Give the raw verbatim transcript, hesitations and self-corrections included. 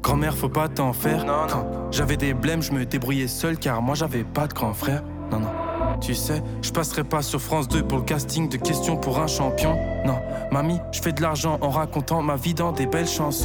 Grand-mère, faut pas t'en faire. Non, Quand non. j'avais des blèmes, je me débrouillais seul car moi j'avais pas de grand frère. Non, non. Tu sais, je passerai pas sur France deux pour le casting de questions pour un champion. Non, mamie, je fais de l'argent en racontant ma vie dans des belles chansons.